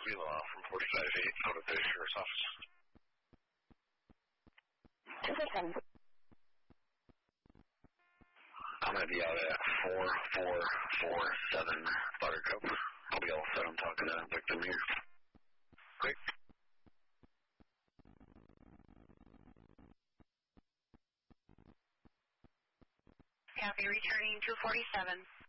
Vila from 45-8 out of the sheriff's office. 247. I'm going to be out at 4447 Buttercup. I'll be all set. I'm talking to victim here. Great. Copy, returning 247.